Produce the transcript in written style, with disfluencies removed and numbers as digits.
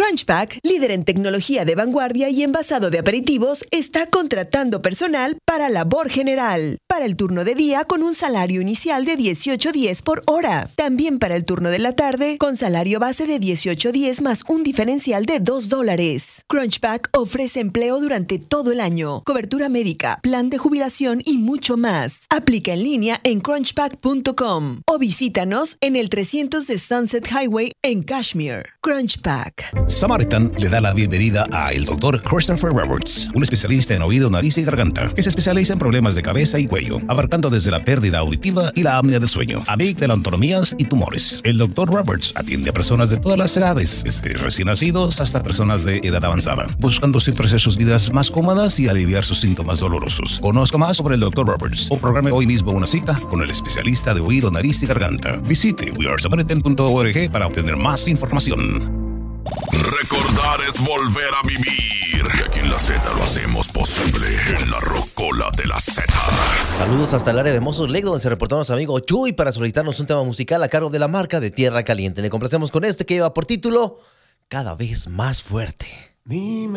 Crunchback, líder en tecnología de vanguardia y envasado de aperitivos, está contratando personal para labor general. Para el turno de día con un salario inicial de $18.10 por hora. También para el turno de la tarde con salario base de $18.10 más un diferencial de $2. Crunchback ofrece empleo durante todo el año, cobertura médica, plan de jubilación y mucho más. Aplica en línea en crunchback.com o visítanos en el 300 de Sunset Highway en Kashmir. Crunchback. Samaritan le da la bienvenida a el Dr. Christopher Roberts, un especialista en oído, nariz y garganta, que se especializa en problemas de cabeza y cuello, abarcando desde la pérdida auditiva y la apnea del sueño, amigdalotomías y tumores. El Dr. Roberts atiende a personas de todas las edades, desde recién nacidos hasta personas de edad avanzada, buscando siempre hacer sus vidas más cómodas y aliviar sus síntomas dolorosos. Conozca más sobre el Dr. Roberts o programe hoy mismo una cita con el especialista de oído, nariz y garganta. Visite wearesamaritan.org para obtener más información. Recordar es volver a vivir. Y aquí en la Z lo hacemos posible. En la Rocola de la Z. Saludos hasta el área de Mozos Lake, donde se reportó nuestro amigo Chuy para solicitarnos un tema musical a cargo de la marca de Tierra Caliente. Le complacemos con este que lleva por título Cada vez más fuerte.